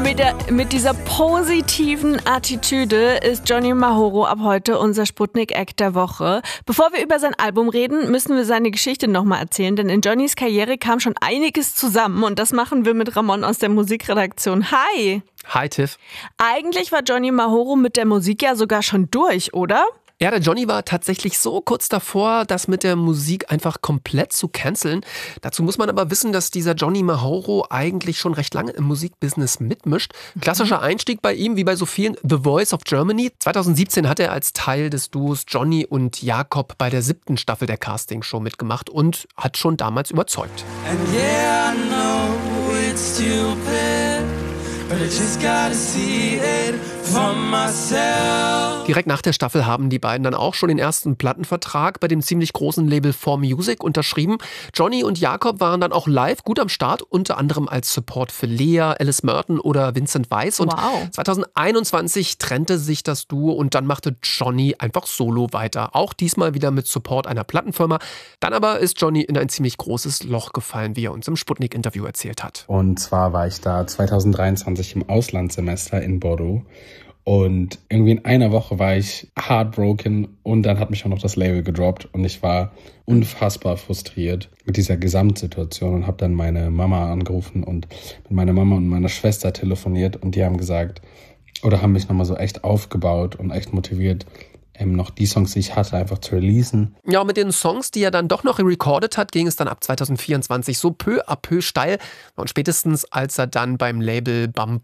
Mit dieser positiven Attitüde ist Johnny Mahoro ab heute unser Sputnik-Act der Woche. Bevor wir über sein Album reden, müssen wir seine Geschichte nochmal erzählen, denn in Johnnys Karriere kam schon einiges zusammen und das machen wir mit Ramon aus der Musikredaktion. Hi! Hi, Tiff. Eigentlich war Johnny Mahoro mit der Musik ja sogar schon durch, oder? Ja, der Johnny war tatsächlich so kurz davor, das mit der Musik einfach komplett zu canceln. Dazu muss man aber wissen, dass dieser Johnny Mahoro eigentlich schon recht lange im Musikbusiness mitmischt. Klassischer Einstieg bei ihm, wie bei so vielen, The Voice of Germany. 2017 hat er als Teil des Duos Johnny und Jakob bei der 7. Staffel der Castingshow mitgemacht und hat schon damals überzeugt. And yeah, I know it's stupid, but I just gotta see it for myself. Direkt nach der Staffel haben die beiden dann auch schon den ersten Plattenvertrag bei dem ziemlich großen Label 4Music unterschrieben. Johnny und Jakob waren dann auch live gut am Start, unter anderem als Support für Lea, Alice Merton oder Vincent Weiss. Und 2021 trennte sich das Duo und dann machte Johnny einfach solo weiter. Auch diesmal wieder mit Support einer Plattenfirma. Dann aber ist Johnny in ein ziemlich großes Loch gefallen, wie er uns im Sputnik-Interview erzählt hat. Und zwar war ich da 2023 im Auslandssemester in Bordeaux. Und irgendwie in einer Woche war ich heartbroken und dann hat mich auch noch das Label gedroppt und ich war unfassbar frustriert mit dieser Gesamtsituation und habe dann meine Mama angerufen und mit meiner Mama und meiner Schwester telefoniert und die haben gesagt, oder haben mich nochmal so echt aufgebaut und echt motiviert, noch die Songs, die ich hatte, einfach zu releasen. Ja, und mit den Songs, die er dann doch noch recorded hat, ging es dann ab 2024 so peu à peu steil. Und spätestens als er dann beim Label Bamboo